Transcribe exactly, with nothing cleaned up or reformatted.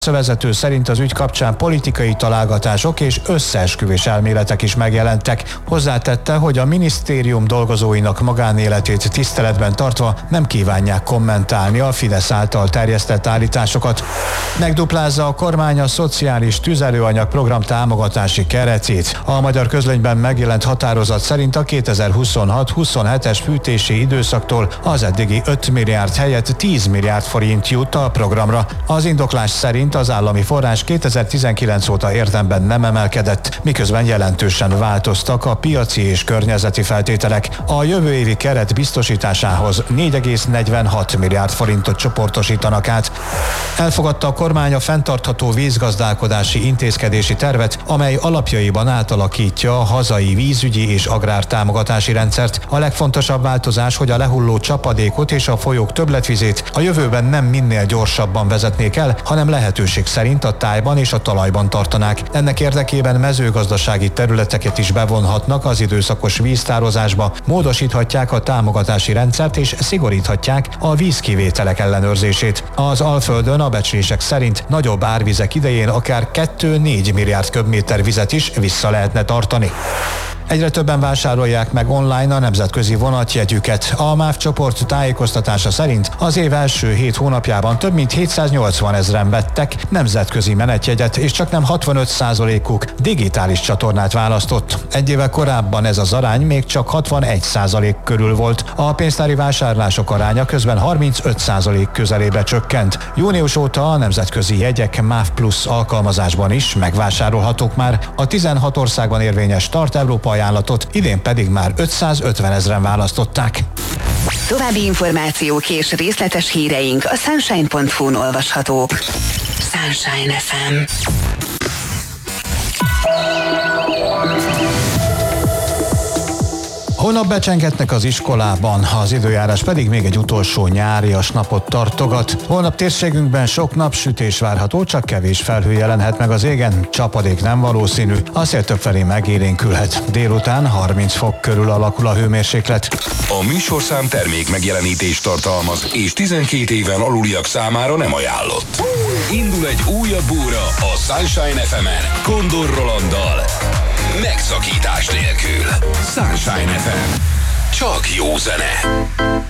Vezető szerint az ügy kapcsán politikai találgatások és összeesküvés elméletek is megjelentek. Hozzátette, hogy a minisztérium dolgozóinak magánéletét tiszteletben tartva nem kívánják kommentálni a Fidesz által terjesztett állításokat. Megduplázza a kormány a szociális tüzelőanyag program támogatási keretét. A Magyar Közlönyben megjelent határozat szerint a kétezer-huszonhat-huszonhetes fűtési időszaktól az eddigi öt milliárd helyett tíz milliárd forint jut a programra. Az indoklás szerint az állami forrás kétezer-tizenkilenc óta érdemben nem emelkedett, miközben jelentősen változtak a piaci és környezeti feltételek. A jövő évi keret biztosításához négy egész negyvenhat milliárd forintot csoportosítanak át. Elfogadta a kormány a fenntartható vízgazdálkodási intézkedési tervet, amely alapjaiban átalakítja a hazai vízügyi és agrártámogatási rendszert. A legfontosabb változás, hogy a lehulló csapadékot és a folyók többletvizét a jövőben nem minél gyorsabban vezetnék el, hanem lehetőség szerint a tájban és a talajban tartanák. Ennek érdekében mezőgazdasági területeket is bevonhatnak az időszakos víztározásba, módosíthatják a támogatási rendszert és szigoríthatják a vízkivételek ellenőrzését. Az Alföldön a becslések szerint nagyobb árvizek idején akár kettő-négy milliárd köbméter vizet is vissza lehetne tartani. Egyre többen vásárolják meg online a nemzetközi vonatjegyüket. A MÁV csoport tájékoztatása szerint az év első hét hónapjában több mint hétszáznyolcvan ezren vettek nemzetközi menetjegyet, és csaknem hatvanöt százalékuk digitális csatornát választott. Egy évvel korábban ez az arány még csak hatvanegy százalék körül volt. A pénztári vásárlások aránya közben harmincöt százalék közelébe csökkent. Június óta a nemzetközi jegyek MÁV Plus alkalmazásban is megvásárolhatók már. A tizenhat országban érvényes Start Európa ajánlatot idén pedig már ötszázötven ezren választották. További információk és részletes híreink a sunshine pont hu-n olvashatók. Sunshine ef em. Holnap becsengetnek az iskolában, az időjárás pedig még egy utolsó nyárias napot tartogat. Holnap térségünkben sok napsütés várható, csak kevés felhő jelenhet meg az égen, csapadék nem valószínű, a szél többfelé megélénkülhet. Délután harminc fok körül alakul a hőmérséklet. A műsorszám termék megjelenítést tartalmaz, és tizenkét éven aluliak számára nem ajánlott. Indul egy újabb óra a Sunshine ef emen, Kondor Rolanddal. Megszakítás nélkül. Sunshine ef em. Csak jó zene.